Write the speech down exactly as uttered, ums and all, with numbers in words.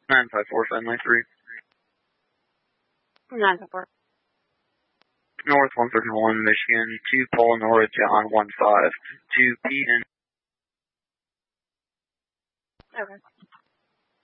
nine five four, Fenway three. nine five four. North one thirty-one, Michigan, to Polonora, John one five, to Peden. Okay.